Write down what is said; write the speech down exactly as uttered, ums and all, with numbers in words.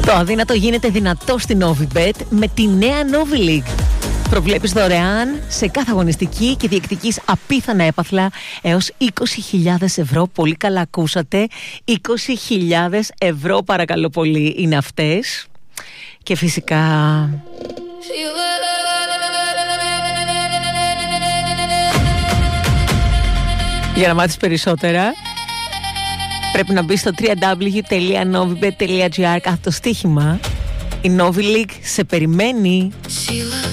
Το αδύνατο γίνεται δυνατό στην Novibet με τη νέα Novi League. Προβλέπεις δωρεάν σε κάθε αγωνιστική και διεκδικείς απίθανα έπαθλα έως είκοσι χιλιάδες ευρώ. Πολύ καλά ακούσατε. είκοσι χιλιάδες ευρώ παρακαλώ πολύ είναι αυτές. Και φυσικά... για να μάθεις περισσότερα πρέπει να μπεις στο double-u double-u double-u τελεία novibet τελεία gr κάθετο στοίχημα. Η Novi League σε περιμένει.